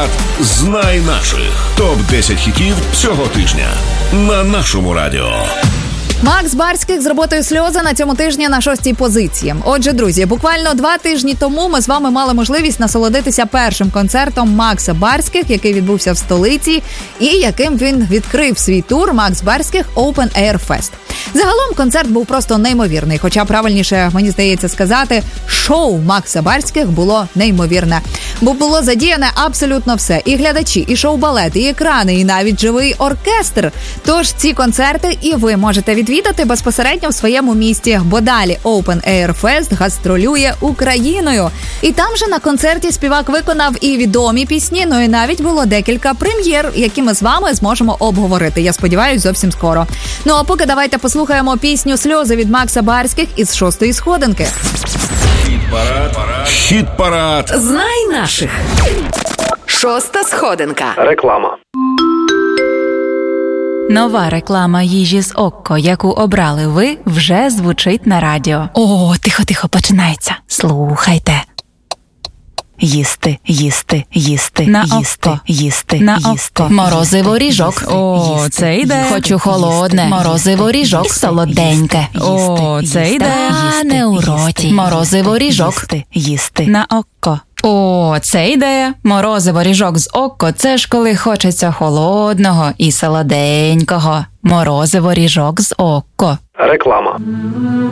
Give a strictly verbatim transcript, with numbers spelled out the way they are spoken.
Хіт-парад «Знай наших». топ десять хітів цього тижня на нашому радіо. Макс Барських з роботою «Сльози» на цьому тижні на шостій позиції. Отже, друзі, буквально два тижні тому ми з вами мали можливість насолодитися першим концертом Макса Барських, який відбувся в столиці, і яким він відкрив свій тур «Макс Барських Open Air Fest». Загалом концерт був просто неймовірний, хоча правильніше, мені здається сказати, шоу Макса Барських було неймовірне. Бо було задіяне абсолютно все. І глядачі, і шоу-балет, і екрани, і навіть живий оркестр. Тож ці концерти і ви можете відвідати безпосередньо в своєму місті, бо далі Open Air Fest гастролює Україною. І там же на концерті співак виконав і відомі пісні, ну і навіть було декілька прем'єр, які ми з вами зможемо обговорити. Я сподіваюся, зовсім скоро. Ну а поки давайте послухаємо пісню «Сльози» від Макса Барських із шостої сходинки. Хіт-парад. Хіт-парад. Знай наших. Шоста сходинка. Реклама. Нова реклама їжі з Окко, яку обрали ви, вже звучить на радіо. О, тихо-тихо, починається. Слухайте. Їсти, їсти, їсти, на їсти, око. їсти, на їсти. Око. Морозиво ріжок. О, їсти. Це йде. Хочу холодне. Морозиво ріжок солоденьке. О, це йде. А не у роті. Морозиво ріжок. Їсти, їсти. На око. О, це ідея. Морозиво ріжок з Окко – це ж коли хочеться холодного і солоденького. Морозиво ріжок з Окко. Реклама.